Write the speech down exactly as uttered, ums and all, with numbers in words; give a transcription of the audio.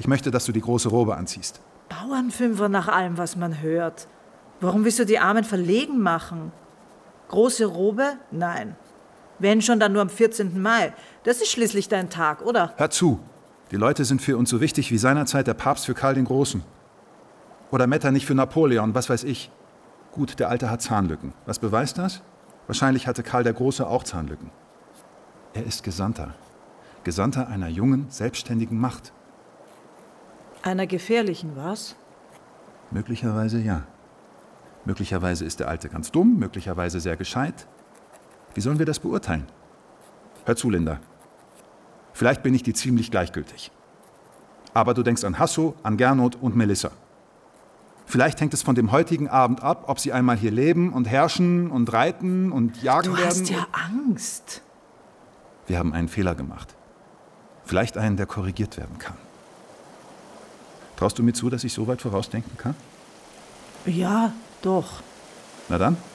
Ich möchte, dass du die große Robe anziehst. Bauernfünfer nach allem, was man hört. Warum willst du die Armen verlegen machen? Große Robe? Nein. Wenn schon, dann nur am vierzehnten Mai. Das ist schließlich dein Tag, oder? Hör zu. Die Leute sind für uns so wichtig wie seinerzeit der Papst für Karl den Großen. Oder Metternich für Napoleon, was weiß ich. Gut, der Alte hat Zahnlücken. Was beweist das? Wahrscheinlich hatte Karl der Große auch Zahnlücken. Er ist Gesandter. Gesandter einer jungen, selbstständigen Macht. Einer gefährlichen, was? Möglicherweise ja. Möglicherweise ist der Alte ganz dumm, möglicherweise sehr gescheit. Wie sollen wir das beurteilen? Hör zu, Linda. Vielleicht bin ich dir ziemlich gleichgültig. Aber du denkst an Hasso, an Gernot und Melissa. Vielleicht hängt es von dem heutigen Abend ab, ob sie einmal hier leben und herrschen und reiten und jagen werden. Du hast ja Angst. Wir haben einen Fehler gemacht. Vielleicht einen, der korrigiert werden kann. Traust du mir zu, dass ich so weit vorausdenken kann? Ja, doch. Na dann.